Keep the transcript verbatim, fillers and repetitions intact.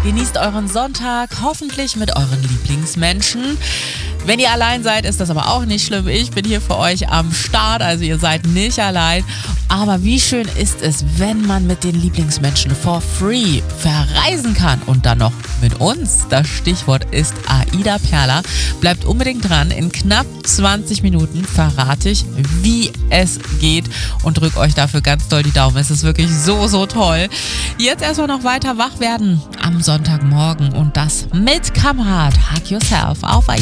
Genießt euren Sonntag, hoffentlich mit euren Lieblingsmenschen. Wenn ihr allein seid, ist das aber auch nicht schlimm. Ich bin hier für euch am Start, also ihr seid nicht allein. Aber wie schön ist es, wenn man mit den Lieblingsmenschen for free verreisen kann und dann noch mit uns. Das Stichwort ist Aida Perla. Bleibt unbedingt dran. In knapp zwanzig Minuten verrate ich, wie es geht und drücke euch dafür ganz doll die Daumen. Es ist wirklich so, so toll. Jetzt erstmal noch weiter wach werden am Sonntagmorgen und das mit Kamerad Hug Yourself auf Aida.